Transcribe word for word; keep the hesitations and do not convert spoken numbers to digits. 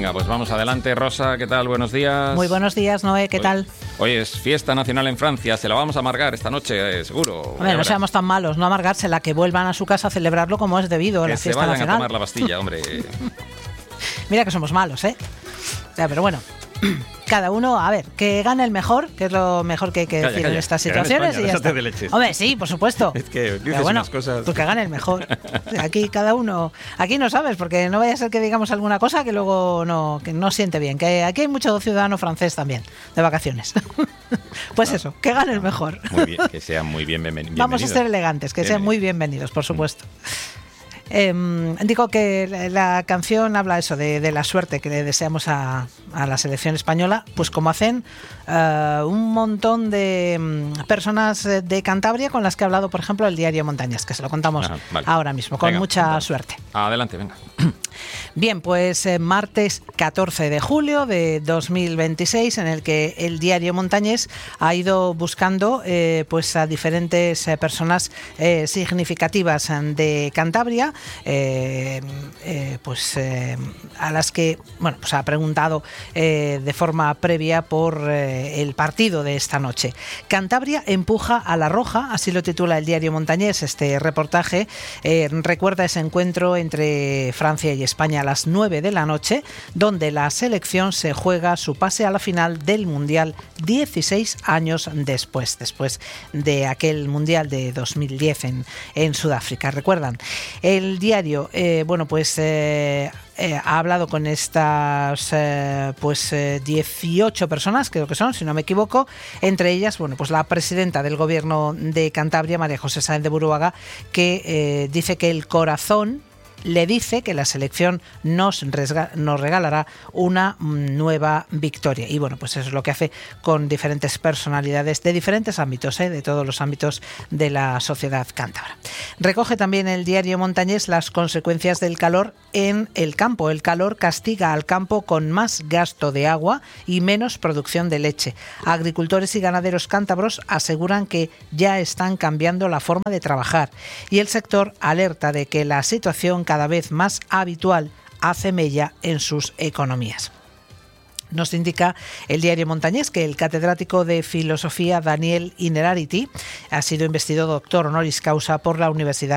Venga, pues vamos adelante. Rosa, ¿qué tal? Buenos días. Muy buenos días, Noé, ¿qué hoy, tal? Hoy es fiesta nacional en Francia, se la vamos a amargar esta noche, eh, seguro. Hombre, no seamos tan malos, no amargársela, que vuelvan a su casa a celebrarlo como es debido a la fiesta nacional. Que se vayan a tomar la Bastilla, hombre. Mira que somos malos, ¿eh? Ya, pero bueno, cada uno, a ver, que gane el mejor, que es lo mejor que hay que calla, decir calla, en estas que gane situaciones. España, y ya está. de leches. Hombre, sí, por supuesto. Es que dices pero bueno, unas cosas. pues que gane el mejor. Aquí cada uno, aquí no sabes, porque no vaya a ser que digamos alguna cosa que luego no, que no siente bien. Que aquí hay mucho ciudadano francés también, de vacaciones. Pues no, eso, que gane el mejor. Muy bien, que sean muy bien bienvenidos. Vamos a ser elegantes, que sean muy bienvenidos, por supuesto. Eh, digo que la, la canción habla eso de, de la suerte que le deseamos a, a la selección española, pues como hacen uh, un montón de um, personas de Cantabria con las que ha hablado, por ejemplo, el diario Montañés, que se lo contamos ah, vale. ahora mismo, con venga, mucha venga. suerte. Adelante, venga. Bien, pues eh, martes catorce de julio de dos mil veintiséis, en el que el diario Montañés ha ido buscando eh, pues a diferentes eh, personas eh, significativas de Cantabria, eh, eh, pues eh, a las que bueno pues ha preguntado eh, de forma previa por eh, el partido de esta noche. Cantabria empuja a la Roja, así lo titula el diario Montañés. Este reportaje eh, recuerda ese encuentro entre Francia y España a las nueve de la noche, donde la selección se juega su pase a la final del Mundial dieciséis años después, después de aquel Mundial de dos mil diez en, en Sudáfrica. ¿Recuerdan? El diario, eh, bueno, pues eh, eh, ha hablado con estas eh, pues eh, dieciocho personas, creo que son, si no me equivoco, entre ellas, bueno, pues la presidenta del Gobierno de Cantabria, María José Sáenz de Buruaga, que eh, dice que el corazón le dice que la selección nos, resga- nos regalará una nueva victoria. Y bueno, pues eso es lo que hace con diferentes personalidades de diferentes ámbitos, ¿eh? de todos los ámbitos de la sociedad cántabra. Recoge también el diario Montañés las consecuencias del calor en el campo. El calor castiga al campo con más gasto de agua y menos producción de leche. Agricultores y ganaderos cántabros aseguran que ya están cambiando la forma de trabajar, y el sector alerta de que la situación cada vez más habitual hace mella en sus economías. Nos indica el diario Montañés que el catedrático de filosofía Daniel Innerarity ha sido investido doctor honoris causa por la Universidad